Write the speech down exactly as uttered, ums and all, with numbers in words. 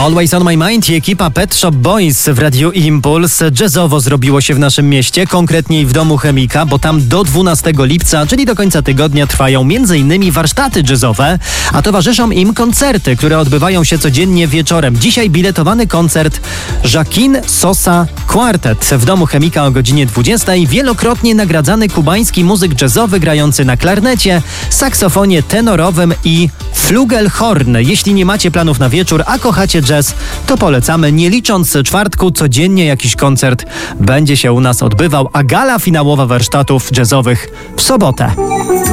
Always on my mind i ekipa Pet Shop Boys w Radiu Impuls. Jazzowo zrobiło się w naszym mieście, konkretniej w Domu Chemika, bo tam do dwunastego lipca, czyli do końca tygodnia, trwają m.in. warsztaty jazzowe, a towarzyszą im koncerty, które odbywają się codziennie wieczorem. Dzisiaj biletowany koncert Joaquin Sosa Quartet w Domu Chemika o godzinie dwudziestej. Wielokrotnie nagradzany kubański muzyk jazzowy grający na klarnecie, saksofonie tenorowym i flugelhorn. Jeśli nie macie planów na wieczór, a kochacie jazz, to polecamy. Nie licząc czwartku, codziennie jakiś koncert będzie się u nas odbywał, a gala finałowa warsztatów jazzowych w sobotę.